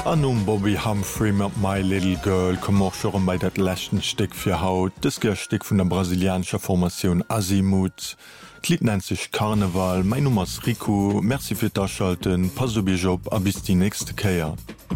An Bobby Humphrey mat My Little Girl kom auch schon bei dat lächten Steck fir Haut, des Gersteck vun der brasilianischer Formation Azimut. Kliet nennt sich Karneval, mein Nummers Rico, Merci fir d'Aschalten, Pass op Job a bis die nächste Käier.